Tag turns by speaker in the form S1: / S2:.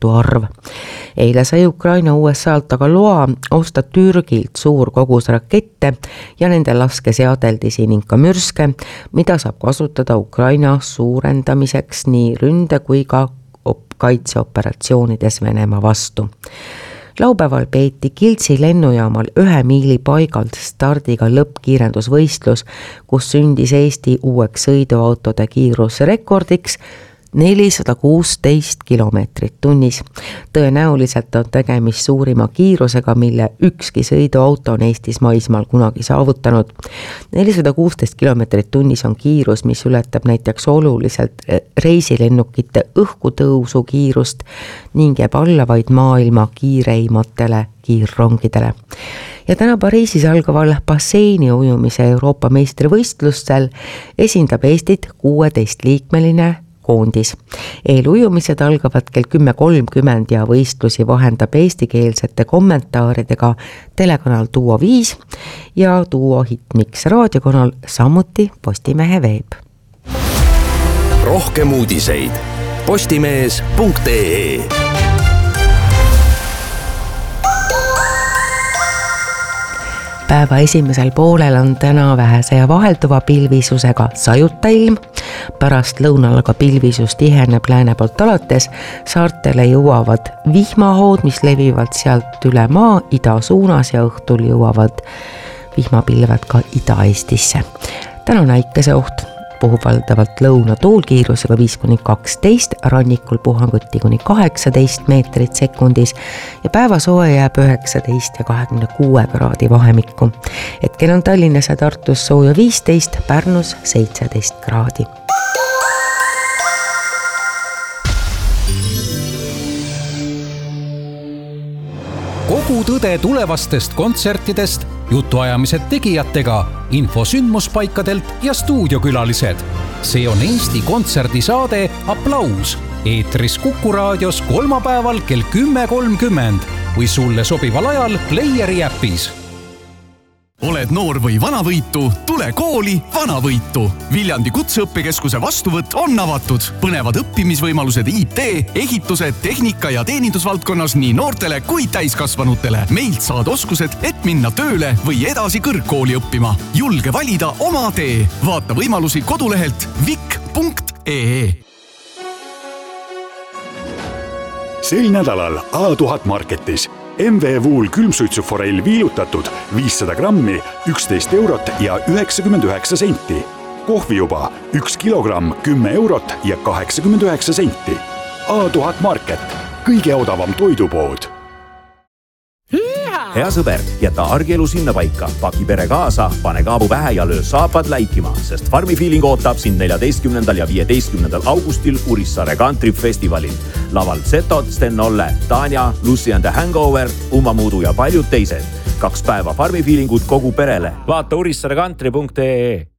S1: arv. Eile sai Ukraina USA-lt aga loa osta Türgilt suur kogus rakette ja nende laskeseadeldisi ning ka mürske, mida saab kasutada Ukraina suurendamiseks nii ründe kui ka kaitseoperatsioonides Venemaa vastu. Laupäeval peeti Kiltsi lennujaamal 1 miili paigalt stardiga lõppkiirendusvõistlus, kus sündis Eesti uueks sõiduautode kiirusrekordiks 416 kilomeetrit tunnis. Tõenäoliselt on tegemist suurima kiirusega, mille ükski sõiduauto on Eestis maismaal kunagi saavutanud. 416 kilomeetrit tunnis on kiirus, mis ületab näiteks oluliselt reisilennukite õhkutõusu kiirust ning jääb alla vaid maailma kiireimatele kiirrongidele. Ja täna Pariisis algaval basseini ujumise Euroopa meistrivõistlustel esindab Eestit 16-liikmeline koondis. Eelujumised algavad kell 10:30 ja võistlusi vahendab eestikeelsete kommentaaridega telekanal Duo 5 ja Duo Hitmix raadiokanal, samuti Postimehe veeb.
S2: Rohkem uudiseid postimees.ee.
S1: Päeva esimesel poolel on täna vähese ja vahelduva pilvisusega sajuta ilm. Pärast lõunal aga pilvisus tiheneb lääne poolt alates. Saartele jõuavad vihmahood, mis levivad sealt üle maa ida suunas ja õhtul jõuavad vihmapilved ka Ida-Eestisse. Täna on äikese oht. Puhub valdavalt lõuna tuulkiirusega 5-12, rannikul puhanguti kuni 18 meetrit sekundis ja päevasoe jääb 19 ja 26 kraadi vahemikku. Hetkel on Tallinnas ja Tartus sooja 15, Pärnus 17 kraadi.
S3: Kogu tõde tulevastest kontsertidest, jutuajamised tegijatega, info sündmuspaikadelt ja stuudiokülalised. See on Eesti kontserdisaade Applaus. Eetris Kuku raadios kolmapäeval kell 10:30 või sulle sobival ajal Playeri äpis.
S4: Oled noor või vanavõitu? Tule kooli Vanavõitu. Viljandi kutseõppekeskuse vastuvõtt on avatud. Põnevad õppimisvõimalused IT, ehituse, tehnika ja teenindusvaldkonnas nii noortele kui täiskasvanutele. Meilt saad oskused, et minna tööle või edasi kõrgkooli õppima. Julge valida oma tee. Vaata võimalusi kodulehelt vik.ee.
S5: Sel nädalal A1000 Marketis MV Wool külmsuitsuforell viilutatud 500 grammi 11 eurot ja 99 senti. Kohvi juba 1 kilogramm 10 eurot ja 89 senti. A1000 Market, kõige odavam toidupood.
S6: Hea sõber, jäta argielu sinna paika, paki pere kaasa, pane kaabu pähe ja löö saapad läikima, sest Farmi Feeling ootab sind 14. ja 15. augustil Urissaare Country Festivalil. Laval Zetod, Sten Olle, Tanja, Lucy and the Hangover, Ummamuudu ja paljud teised. 2 päeva Farmi Feelingut kogu perele. Vaata urissaare country.ee.